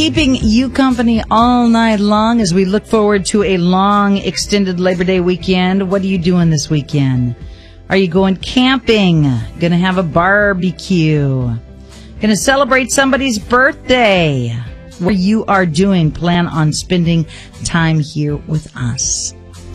keeping you company all night long as we look forward to a long, extended Labor Day weekend. What are you doing this weekend? Are you going camping? Gonna have a barbecue? Gonna celebrate somebody's birthday? What you are doing, plan on spending time here with us.